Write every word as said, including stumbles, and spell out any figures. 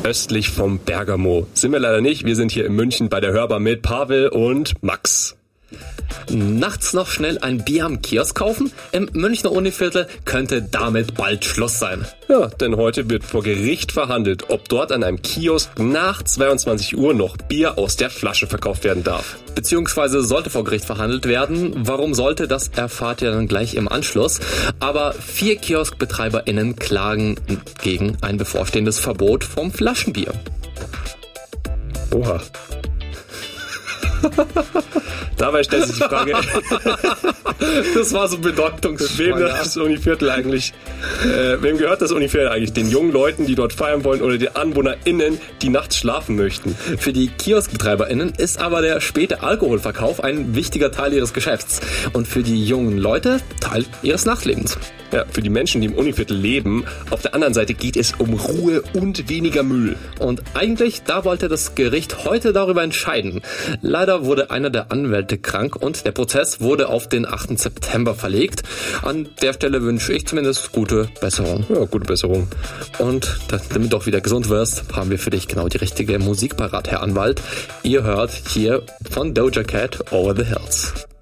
östlich vom Bergamo. Sind wir leider nicht, wir sind hier in München bei der Hörbar mit Pavel und Max. Nachts noch schnell ein Bier am Kiosk kaufen? Im Münchner Univiertel könnte damit bald Schluss sein. Ja, denn heute wird vor Gericht verhandelt, ob dort an einem Kiosk nach zweiundzwanzig Uhr noch Bier aus der Flasche verkauft werden darf. Beziehungsweise sollte vor Gericht verhandelt werden. Warum sollte, das erfahrt ihr dann gleich im Anschluss. Aber vier KioskbetreiberInnen klagen gegen ein bevorstehendes Verbot vom Flaschenbier. Oha. Dabei stellt sich die Frage, das war so bedeutungsschwanger. Wem das Univiertel eigentlich, äh, wem gehört das Univiertel eigentlich? Den jungen Leuten, die dort feiern wollen, oder den AnwohnerInnen, die nachts schlafen möchten? Für die KioskbetreiberInnen ist aber der späte Alkoholverkauf ein wichtiger Teil ihres Geschäfts und für die jungen Leute Teil ihres Nachtlebens. Ja, für die Menschen, die im Univiertel leben, auf der anderen Seite geht es um Ruhe und weniger Müll. Und eigentlich, da wollte das Gericht heute darüber entscheiden. Leider wurde einer der Anwälte krank und der Prozess wurde auf den achten September verlegt. An der Stelle wünsche ich zumindest gute Besserung. Ja, gute Besserung. Und damit du auch wieder gesund wirst, haben wir für dich genau die richtige Musik parat, Herr Anwalt. Ihr hört hier von Doja Cat Over the Hills.